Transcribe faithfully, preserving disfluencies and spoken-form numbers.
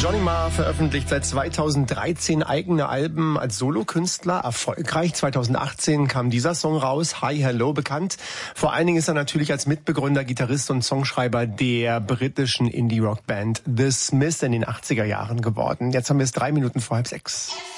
Johnny Marr veröffentlicht seit zweitausenddreizehn eigene Alben als Solokünstler, erfolgreich. zweitausendachtzehn kam dieser Song raus, Hi Hello, bekannt. Vor allen Dingen ist er natürlich als Mitbegründer, Gitarrist und Songschreiber der britischen Indie-Rock-Band The Smiths in den achtziger Jahren geworden. Jetzt haben wir es drei Minuten vor halb sechs.